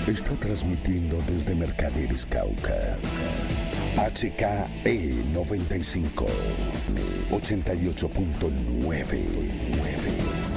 Está transmitiendo desde Mercaderes Cauca. HKE 95, 88.9.